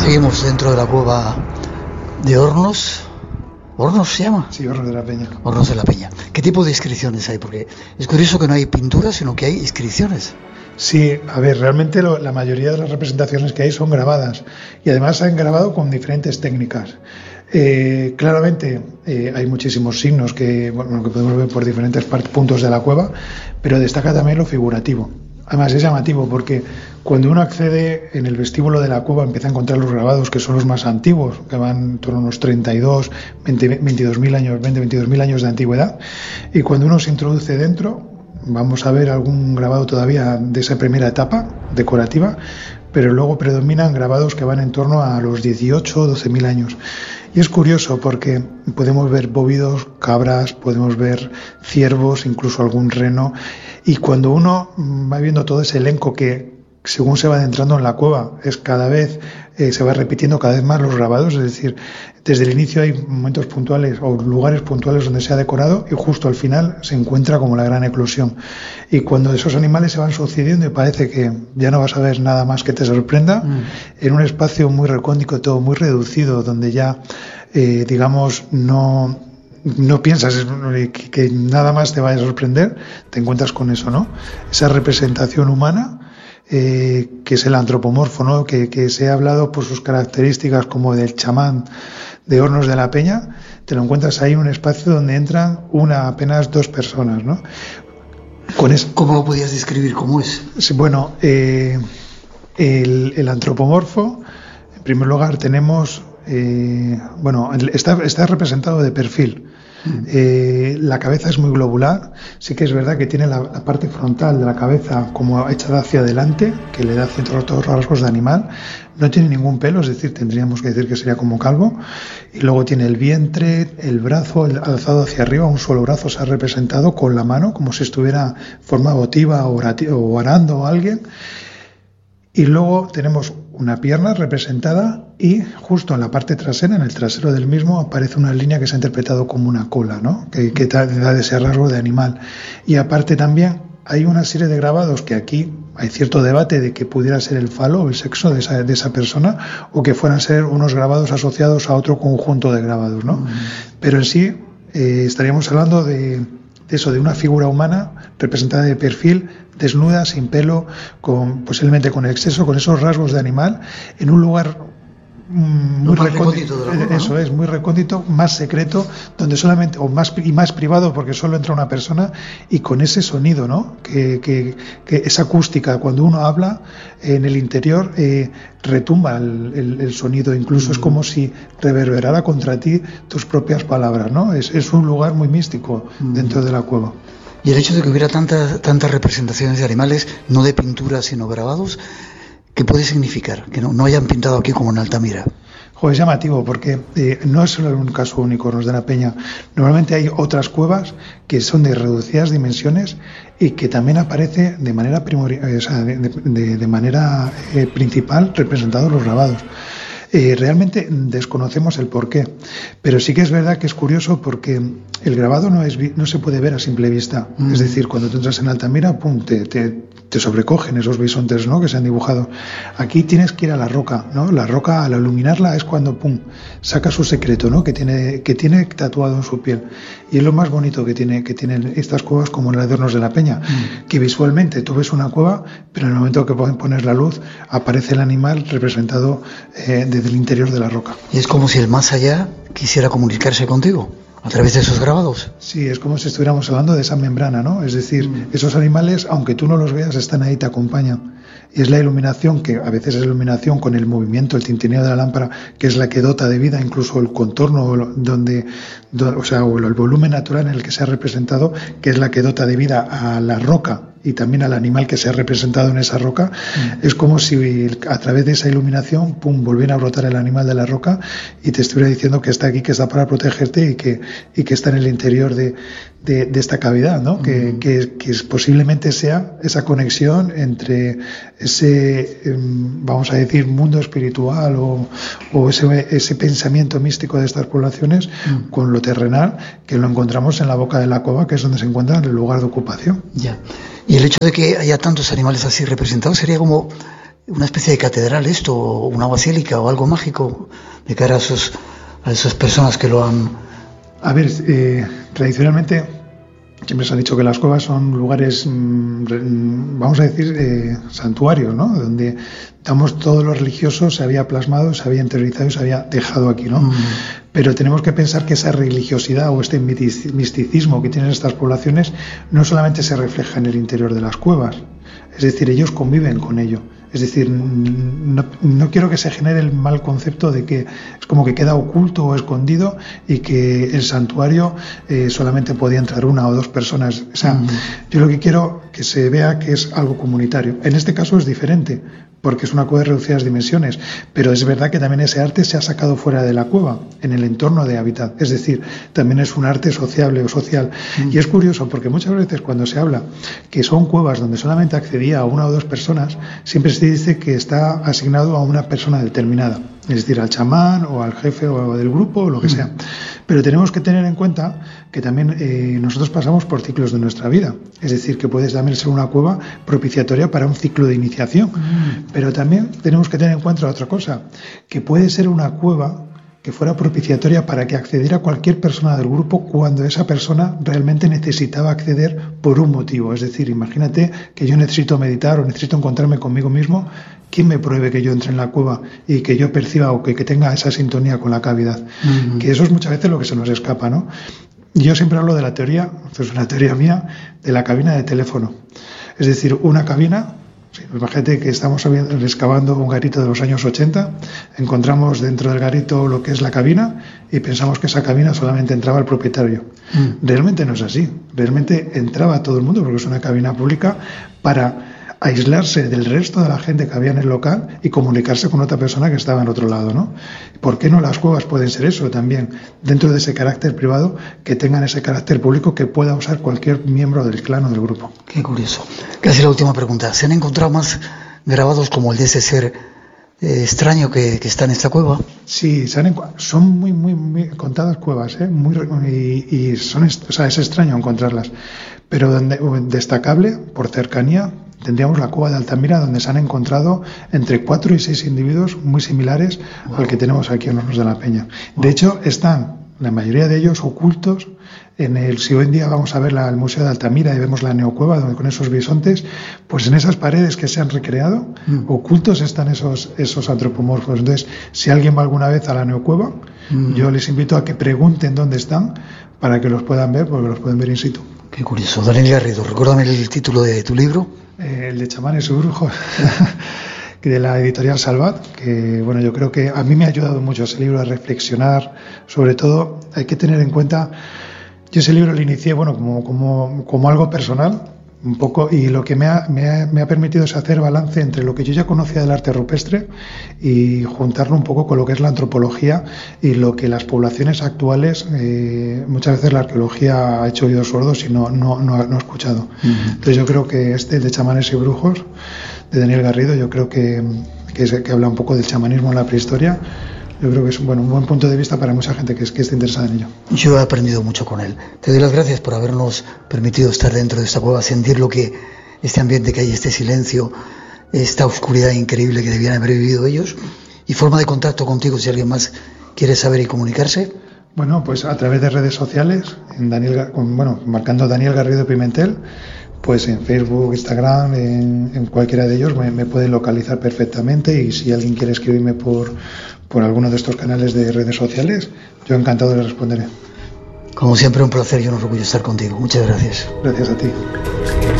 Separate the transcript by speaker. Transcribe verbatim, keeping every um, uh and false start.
Speaker 1: Seguimos dentro de la cueva de Hornos. ¿Hornos se llama?
Speaker 2: Sí, Hornos de la Peña.
Speaker 1: Hornos de la Peña. ¿Qué tipo de inscripciones hay? Porque es curioso que no hay pinturas, sino que hay inscripciones.
Speaker 2: Sí, a ver, realmente lo, la mayoría de las representaciones que hay son grabadas y además se han grabado con diferentes técnicas. Eh, claramente eh, hay muchísimos signos que, bueno, que podemos ver por diferentes part- puntos de la cueva, pero destaca también lo figurativo. Además es llamativo porque cuando uno accede en el vestíbulo de la cueva empieza a encontrar los grabados que son los más antiguos, que van en torno a unos treinta y dos, veinte, veintidós mil años, veinte, veintidós mil años de antigüedad, y cuando uno se introduce dentro vamos a ver algún grabado todavía de esa primera etapa decorativa, pero luego predominan grabados que van en torno a los dieciocho o doce mil años. Y es curioso porque podemos ver bóvidos, cabras, podemos ver ciervos, incluso algún reno. Y cuando uno va viendo todo ese elenco que, según se va adentrando en la cueva, es cada vez eh, se va repitiendo cada vez más los grabados, es decir, desde el inicio hay momentos puntuales o lugares puntuales donde se ha decorado y justo al final se encuentra como la gran eclosión. Y cuando esos animales se van sucediendo y parece que ya no vas a ver nada más que te sorprenda, mm. en un espacio muy recóndito, todo muy reducido, donde ya, eh, digamos, no... no piensas que, que nada más te vaya a sorprender, te encuentras con eso, ¿no? Esa representación humana, eh, que es el antropomorfo, ¿no? Que, que se ha hablado por sus características como del chamán de Hornos de la Peña, te lo encuentras ahí en un espacio donde entran una, apenas dos personas, ¿no?
Speaker 1: Con es... ¿Cómo lo podías describir? ¿Cómo es?
Speaker 2: Sí, bueno, eh, el, el antropomorfo, en primer lugar tenemos... Eh, bueno, está, está representado de perfil. Eh, la cabeza es muy globular. Sí que es verdad que tiene la, la parte frontal de la cabeza como echada hacia adelante, que le da ciertos rasgos de animal. No tiene ningún pelo, es decir, tendríamos que decir que sería como calvo. Y luego tiene el vientre, el brazo el alzado hacia arriba, un solo brazo se ha representado con la mano, como si estuviera en forma votiva o, o orando a alguien. Y luego tenemos una pierna representada y justo en la parte trasera, en el trasero del mismo, aparece una línea que se ha interpretado como una cola, ¿no? Que, que da ese rasgo de animal. Y aparte también hay una serie de grabados que aquí hay cierto debate de que pudiera ser el falo o el sexo de esa, de esa persona o que fueran ser unos grabados asociados a otro conjunto de grabados, ¿no? Mm. Pero en sí eh, estaríamos hablando de... de eso, de una figura humana representada de perfil, desnuda, sin pelo, con posiblemente con exceso, con esos rasgos de animal, en un lugar mm, muy recóndito, recóndito eso ¿no? es, muy recóndito, más secreto, donde solamente, o más y más privado, porque solo entra una persona, y con ese sonido, ¿no? Que, que, que esa acústica, cuando uno habla en el interior, eh, retumba el, el, el sonido, incluso mm. es como si reverberara contra ti tus propias palabras, ¿no? Es, es un lugar muy místico mm. dentro de la cueva.
Speaker 1: Y el hecho de que hubiera tantas tantas representaciones de animales, no de pinturas sino grabados, ¿qué puede significar? Que no, no hayan pintado aquí como en Altamira.
Speaker 2: Joder, es llamativo porque eh, no es solo un caso único, Hornos de la Peña. Normalmente hay otras cuevas que son de reducidas dimensiones y que también aparece de manera primordial, o sea, de, de, de manera eh, principal representados los grabados. Eh, realmente desconocemos el porqué, pero sí que es verdad que es curioso porque el grabado no es no se puede ver a simple vista. Mm. Es decir, cuando tú entras en Altamira, pum, te, te, te sobrecogen esos bisontes, ¿no? Que se han dibujado. Aquí tienes que ir a la roca, ¿no? La roca, al iluminarla, es cuando pum, saca su secreto, ¿no? Que tiene que tiene tatuado en su piel. Y es lo más bonito que tiene que tienen estas cuevas como la de Hornos de la Peña, mm. que visualmente tú ves una cueva, pero en el momento que pones la luz aparece el animal representado eh, desde el interior de la roca.
Speaker 1: Y es como si el más allá quisiera comunicarse contigo a través de esos grabados.
Speaker 2: Sí, es como si estuviéramos hablando de esa membrana, ¿no? Es decir, mm. esos animales, aunque tú no los veas, están ahí, te acompañan. Y es la iluminación, que a veces es iluminación con el movimiento, el tintineo de la lámpara, que es la que dota de vida, incluso el contorno, donde, donde o sea, o el volumen natural en el que se ha representado, que es la que dota de vida a la roca y también al animal que se ha representado en esa roca. Mm. Es como si a través de esa iluminación, pum, volviera a brotar el animal de la roca y te estuviera diciendo que está aquí, que está para protegerte y que, y que está en el interior de, de, de esta cavidad, ¿no? Mm. Que, que, que posiblemente sea esa conexión entre ese, vamos a decir, mundo espiritual o, o ese, ese pensamiento místico de estas poblaciones mm. con lo terrenal, que lo encontramos en la boca de la cueva, que es donde se encuentra el lugar de ocupación.
Speaker 1: Ya. Y el hecho de que haya tantos animales así representados sería como una especie de catedral esto, o una basílica o algo mágico de cara a, esos, a esas personas que lo han...
Speaker 2: A ver, eh, tradicionalmente siempre se ha dicho que las cuevas son lugares, mmm, vamos a decir, eh, santuarios, ¿no? Donde, digamos, todo lo religioso se había plasmado, se había interiorizado y se había dejado aquí, ¿no? Mm. Pero tenemos que pensar que esa religiosidad o este misticismo que tienen estas poblaciones no solamente se refleja en el interior de las cuevas, es decir, ellos conviven con ello. Es decir, no, no quiero que se genere el mal concepto de que es como que queda oculto o escondido y que el santuario eh, solamente podía entrar una o dos personas. O sea, mm. yo lo que quiero que se vea que es algo comunitario. En este caso es diferente, porque es una cueva de reducidas dimensiones, pero es verdad que también ese arte se ha sacado fuera de la cueva, en el entorno de hábitat, es decir, también es un arte sociable o social. Mm. Y es curioso porque muchas veces cuando se habla que son cuevas donde solamente accedía a una o dos personas, siempre se dice que está asignado a una persona determinada, es decir, al chamán o al jefe o del grupo o lo que sea. Pero tenemos que tener en cuenta que también eh, nosotros pasamos por ciclos de nuestra vida, es decir, que puede también ser una cueva propiciatoria para un ciclo de iniciación, mm. pero también tenemos que tener en cuenta otra cosa, que puede ser una cueva que fuera propiciatoria para que accediera cualquier persona del grupo cuando esa persona realmente necesitaba acceder por un motivo. Es decir, imagínate que yo necesito meditar o necesito encontrarme conmigo mismo. ¿Quién me prohíbe que yo entre en la cueva y que yo perciba o que, que tenga esa sintonía con la cavidad? Uh-huh. Que eso es muchas veces lo que se nos escapa, ¿no? Yo siempre hablo de la teoría, esto es una teoría mía, de la cabina de teléfono. Es decir, una cabina... Sí, imagínate que estamos excavando un garito de los años ochenta, encontramos dentro del garito lo que es la cabina y pensamos que esa cabina solamente entraba el propietario. Mm. Realmente no es así, realmente entraba todo el mundo porque es una cabina pública para aislarse del resto de la gente que había en el local y comunicarse con otra persona que estaba en otro lado, ¿no? ¿Por qué no las cuevas pueden ser eso también, dentro de ese carácter privado, que tengan ese carácter público que pueda usar cualquier miembro del clan o del grupo?
Speaker 1: Qué curioso. Casi la última pregunta. ¿Se han encontrado más grabados como el de ese ser eh, extraño que, que está en esta cueva?
Speaker 2: Sí, se han, son muy, muy, muy contadas cuevas, ¿eh? Muy, y, y son, o sea, es extraño encontrarlas. Pero donde, destacable, por cercanía, tendríamos la cueva de Altamira, donde se han encontrado entre cuatro y seis individuos muy similares wow. al que tenemos aquí en Hornos de la Peña. Wow. De hecho, están la mayoría de ellos ocultos en el, si hoy en día vamos a ver la, el Museo de Altamira y vemos la neocueva donde, con esos bisontes, pues en esas paredes que se han recreado, mm. ocultos están esos, esos antropomorfos. Entonces, si alguien va alguna vez a la neocueva, mm. yo les invito a que pregunten dónde están para que los puedan ver, porque los pueden ver in situ.
Speaker 1: Qué curioso. Daniel Garrido, recuérdame el título de tu libro.
Speaker 2: Eh, el de Chamanes y Brujos, de la editorial Salvat, que bueno, yo creo que a mí me ha ayudado mucho ese libro a reflexionar. Sobre todo, hay que tener en cuenta, yo ese libro lo inicié bueno como, como, como algo personal, un poco, y lo que me ha, me, ha, me ha permitido es hacer balance entre lo que yo ya conocía del arte rupestre y juntarlo un poco con lo que es la antropología y lo que las poblaciones actuales, eh, muchas veces la arqueología ha hecho oídos sordos y no, no, no, no ha escuchado. Uh-huh. Entonces yo creo que este de Chamanes y Brujos, de Daniel Garrido, yo creo que, que, es, que habla un poco del chamanismo en la prehistoria. Yo creo que es bueno, un buen punto de vista para mucha gente que, es, que esté interesada en ello.
Speaker 1: Yo he aprendido mucho con él. Te doy las gracias por habernos permitido estar dentro de esta cueva, sentir lo que este ambiente que hay, este silencio, esta oscuridad increíble que debían haber vivido ellos. Y forma de contacto contigo si alguien más quiere saber y comunicarse.
Speaker 2: Bueno, pues a través de redes sociales, en Daniel, bueno, marcando Daniel Garrido Pimentel, pues en Facebook, Instagram, en, en cualquiera de ellos me, me pueden localizar perfectamente, y si alguien quiere escribirme por, por alguno de estos canales de redes sociales, yo encantado le responderé.
Speaker 1: Como siempre, un placer y un orgullo estar contigo. Muchas gracias.
Speaker 2: Gracias a ti.